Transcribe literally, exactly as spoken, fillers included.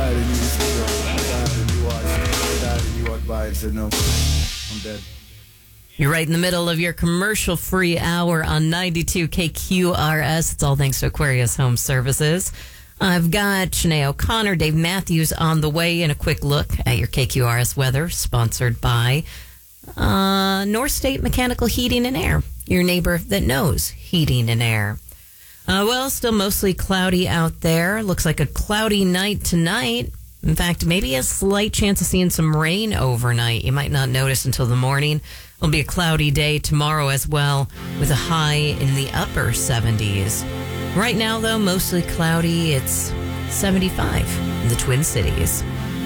died and you said, I died and you watched. I died and you walked by and said, no, I'm dead. You're right in the middle of your commercial-free hour on ninety-two K Q R S. It's all thanks to Aquarius Home Services. I've got Shanae O'Connor, Dave Matthews on the way, and a quick look at your K Q R S weather, sponsored by uh, North State Mechanical Heating and Air, your neighbor that knows heating and air. Uh, well, still mostly cloudy out there. Looks like a cloudy night tonight. In fact, maybe a slight chance of seeing some rain overnight. You might not notice until the morning. It'll be a cloudy day tomorrow as well, with a high in the upper seventies. Right now, though, mostly cloudy. It's seventy-five in the Twin Cities.